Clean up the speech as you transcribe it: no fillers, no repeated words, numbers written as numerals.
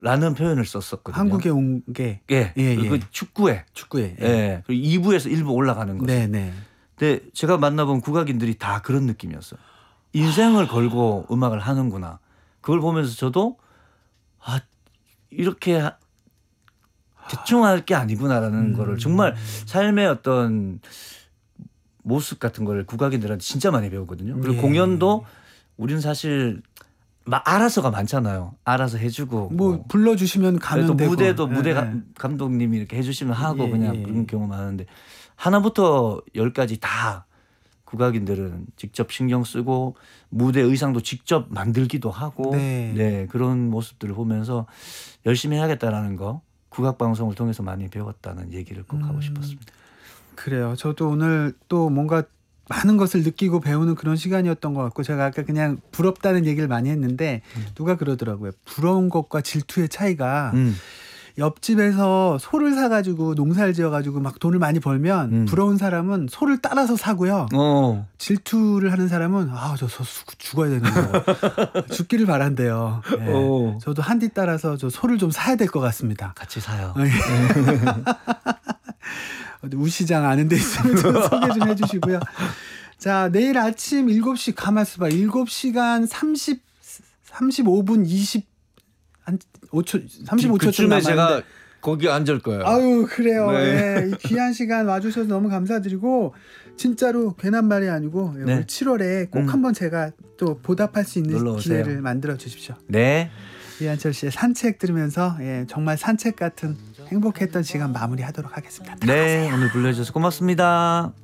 라는 표현을 썼었거든요. 한국에 온 게. 예. 그 축구에. 예. 예. 그리고 2부에서 1부 올라가는 거죠. 네네. 근데 제가 만나본 국악인들이 다 그런 느낌이었어요. 인생을 걸고 음악을 하는구나. 그걸 보면서 저도 이렇게 대충 할 게 아니구나라는 거를 정말 삶의 어떤 모습 같은 걸 국악인들한테 진짜 많이 배우거든요. 그리고 공연도 우리는 사실 막 알아서가 많잖아요. 알아서 해주고 뭐 불러주시면 가면 또 되고. 무대도 무대 감독님이 이렇게 해주시면 하고 그냥 그런 경우 많은데 하나부터 열까지 다 국악인들은 직접 신경 쓰고 무대 의상도 직접 만들기도 하고 네, 그런 모습들을 보면서 열심히 해야겠다라는 거 국악방송을 통해서 많이 배웠다는 얘기를 꼭 하고 싶었습니다. 그래요. 저도 오늘 또 뭔가 많은 것을 느끼고 배우는 그런 시간이었던 것 같고 제가 아까 그냥 부럽다는 얘기를 많이 했는데 누가 그러더라고요. 부러운 것과 질투의 차이가 옆집에서 소를 사가지고 농사를 지어가지고 막 돈을 많이 벌면 부러운 사람은 소를 따라서 사고요. 질투를 하는 사람은 저 죽어야 되는 거 죽기를 바란대요. 네. 저도 한디 따라서 저 소를 좀 사야 될 것 같습니다. 같이 사요. 우시장 아는 데 있으면 좀 소개 좀 해주시고요. 자, 내일 아침 7시 가만있어 봐. 7시간 35분 35초쯤 그쯤에 남았는데 제가 거기 앉을 거예요. 아유 그래요. 네. 이 귀한 시간 와주셔서 너무 감사드리고 진짜로 괜한 말이 아니고 올 7월에 꼭 한번 제가 또 보답할 수 있는 기회를 만들어 주십시오. 네. 이한철 씨의 산책 들으면서 정말 산책 같은 행복했던 시간 마무리하도록 하겠습니다. 네, 오늘 불러주셔서 고맙습니다.